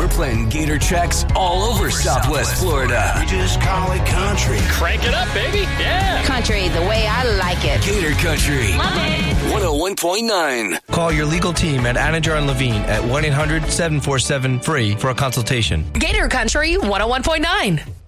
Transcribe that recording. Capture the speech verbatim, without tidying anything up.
playing Gator Checks all over Southwest Florida. We just call it country. Crank it up, baby. Yeah. Country the way I like it. Gator Country. Love it. one oh one point nine. Call your legal team at Anajar and Levine at one eight hundred seven four seven free for a consultation. Gator Country one oh one point nine.